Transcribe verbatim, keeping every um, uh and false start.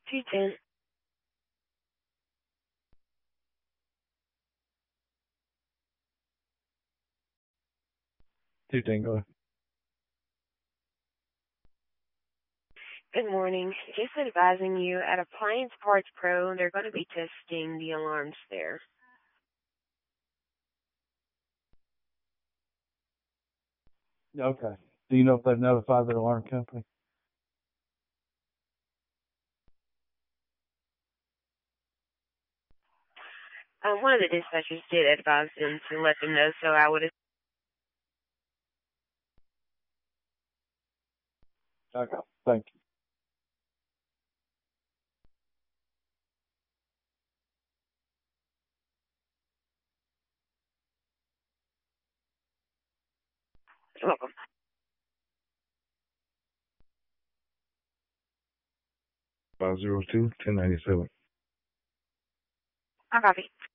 two ten. two ten, go ahead. Good morning. Just advising you at Appliance Parts Pro, they're going to be testing the alarms there. Okay. Do you know if they've notified their alarm company? Um, one of the dispatchers did advise them to let them know, so I would. Okay. Thank you. You're welcome. five zero two, ten ninety-seven. I copy.